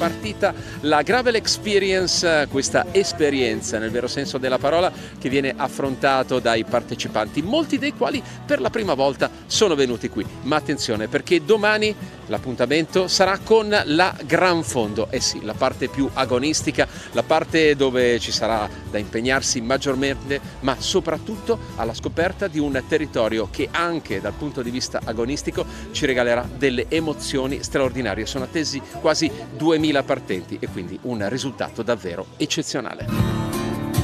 partita la Gravel Experience, questa esperienza nel vero senso della parola che viene affrontato dai partecipanti, molti dei quali per la prima volta sono venuti qui. Ma attenzione, perché domani l'appuntamento sarà con la Gran Fondo, eh sì, la parte più agonistica, la parte dove ci sarà da impegnarsi maggiormente, ma soprattutto alla scoperta di un territorio che anche dal punto di vista agonistico ci regalerà delle emozioni straordinarie. Sono attesi quasi 2000 partenti e quindi un risultato davvero eccezionale.